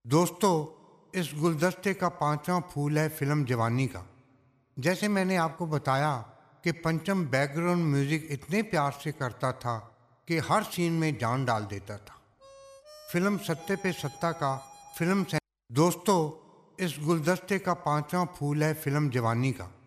दोस्तों, इस गुलदस्ते का पांचवा फूल है फिल्म जवानी का। जैसे मैंने आपको बताया कि पंचम बैकग्राउंड म्यूजिक इतने प्यार से करता था कि हर सीन में जान डाल देता था। फिल्म सत्ते पे सत्ता का फिल्म से। दोस्तों, इस गुलदस्ते का पांचवा फूल है फिल्म जवानी का।